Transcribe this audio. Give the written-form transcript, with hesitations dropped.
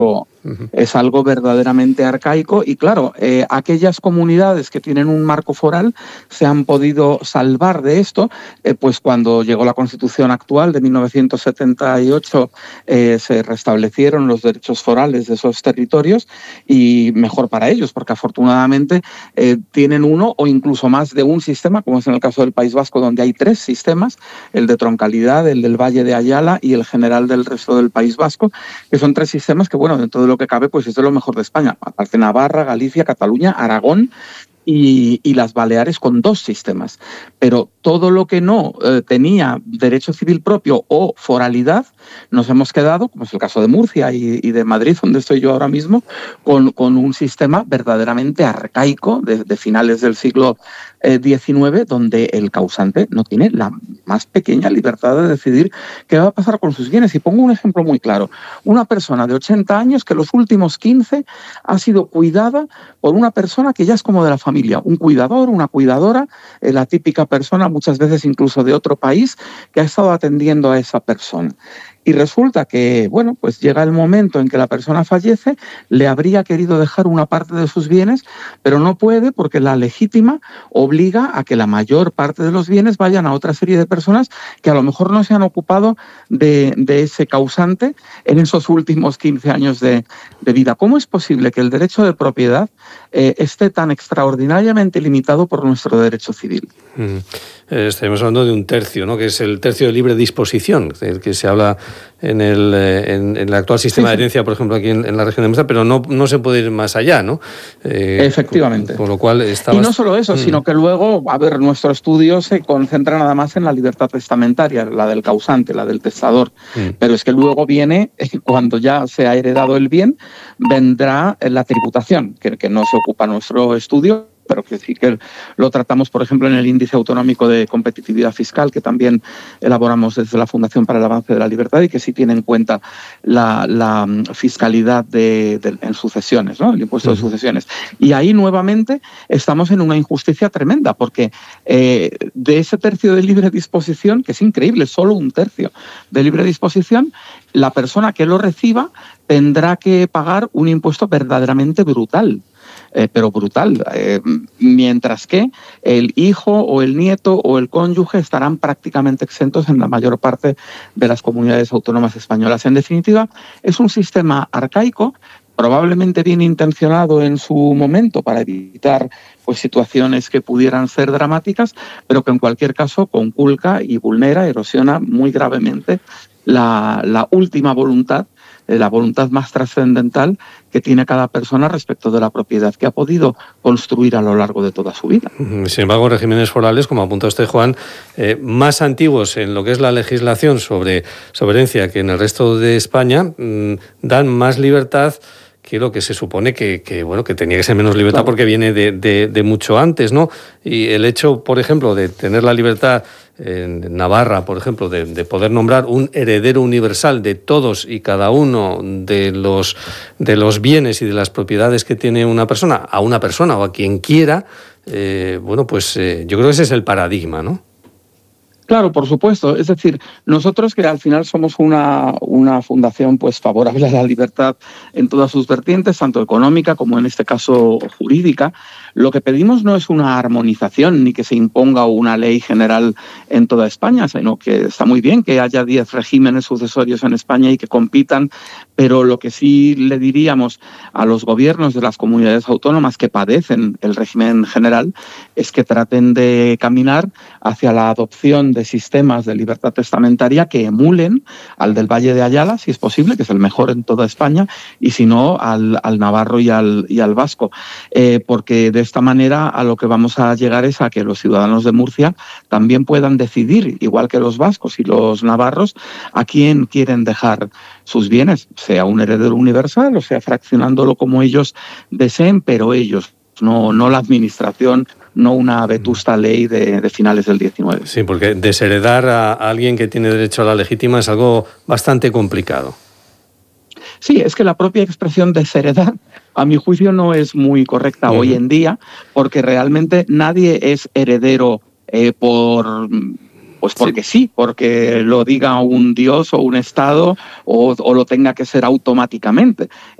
es algo verdaderamente arcaico y claro, aquellas comunidades que tienen un marco foral se han podido salvar de esto, pues cuando llegó la Constitución actual de 1978 se restablecieron los derechos forales de esos territorios y mejor para ellos, porque afortunadamente tienen uno o incluso más de un sistema, como es en el caso del País Vasco, donde hay 3 sistemas, el de Troncalidad, el del Valle de Ayala y el general del resto del País Vasco, que son 3 sistemas que, bueno, dentro de lo que cabe, pues es de lo mejor de España. Aparte Navarra, Galicia, Cataluña, Aragón y las Baleares con 2 sistemas. Pero todo lo que no tenía derecho civil propio o foralidad, nos hemos quedado, como es el caso de Murcia y de Madrid, donde estoy yo ahora mismo, con un sistema verdaderamente arcaico de finales del siglo XIX, donde el causante no tiene la más pequeña libertad de decidir qué va a pasar con sus bienes. Y pongo un ejemplo muy claro. Una persona de 80 años que los últimos 15 ha sido cuidada por una persona que ya es como de la familia, un cuidador, una cuidadora, la típica persona, muchas veces incluso de otro país, que ha estado atendiendo a esa persona. Y resulta que, bueno, pues llega el momento en que la persona fallece, le habría querido dejar una parte de sus bienes, pero no puede porque la legítima obliga a que la mayor parte de los bienes vayan a otra serie de personas que a lo mejor no se han ocupado de ese causante en esos últimos 15 años de vida. ¿Cómo es posible que el derecho de propiedad esté tan extraordinariamente limitado por nuestro derecho civil? Estaremos hablando de un tercio, ¿no? Que es el tercio de libre disposición, del que se habla en el actual sistema de herencia, por ejemplo, aquí en la región de Murcia, pero no se puede ir más allá, ¿no? Efectivamente. Con lo cual y no solo eso, sino que luego, a ver, nuestro estudio se concentra nada más en la libertad testamentaria, la del causante, la del testador. Pero es que luego viene, cuando ya se ha heredado el bien, vendrá la tributación, que no se ocupa nuestro estudio, pero que sí que lo tratamos, por ejemplo, en el Índice Autonómico de Competitividad Fiscal, que también elaboramos desde la Fundación para el Avance de la Libertad y que sí tiene en cuenta la fiscalidad en sucesiones, ¿no? El impuesto de sucesiones. Y ahí, nuevamente, estamos en una injusticia tremenda, porque de ese tercio de libre disposición, que es increíble, solo un tercio de libre disposición, la persona que lo reciba tendrá que pagar un impuesto verdaderamente brutal. Pero brutal, mientras que el hijo o el nieto o el cónyuge estarán prácticamente exentos en la mayor parte de las comunidades autónomas españolas. En definitiva, es un sistema arcaico, probablemente bien intencionado en su momento para evitar pues, situaciones que pudieran ser dramáticas, pero que en cualquier caso conculca y vulnera, erosiona muy gravemente la última voluntad, la voluntad más trascendental que tiene cada persona respecto de la propiedad que ha podido construir a lo largo de toda su vida. Sin embargo, regímenes forales, como apunta usted, Juan, más antiguos en lo que es la legislación sobre herencia que en el resto de España, dan más libertad que lo que se supone que tenía que ser menos libertad, claro, porque viene de mucho antes, ¿no? Y el hecho, por ejemplo, de tener la libertad en Navarra, por ejemplo, de poder nombrar un heredero universal de todos y cada uno de los bienes y de las propiedades que tiene una persona, a una persona o a quien quiera, yo creo que ese es el paradigma, ¿no? Claro, por supuesto. Es decir, nosotros que al final somos una fundación pues favorable a la libertad en todas sus vertientes, tanto económica como en este caso jurídica, lo que pedimos no es una armonización ni que se imponga una ley general en toda España, sino que está muy bien que haya 10 regímenes sucesorios en España y que compitan, pero lo que sí le diríamos a los gobiernos de las comunidades autónomas que padecen el régimen general es que traten de caminar hacia la adopción de sistemas de libertad testamentaria que emulen al del Valle de Ayala, si es posible, que es el mejor en toda España, y si no, al navarro y al vasco, porque de esta manera a lo que vamos a llegar es a que los ciudadanos de Murcia también puedan decidir, igual que los vascos y los navarros, a quién quieren dejar sus bienes, sea un heredero universal o sea fraccionándolo como ellos deseen, pero ellos, no la administración, no una vetusta ley de finales del 19. Sí, porque desheredar a alguien que tiene derecho a la legítima es algo bastante complicado. Sí, es que la propia expresión desheredar, a mi juicio, no es muy correcta hoy en día, porque realmente nadie es heredero por Pues porque sí, porque lo diga un dios o un Estado o lo tenga que ser automáticamente.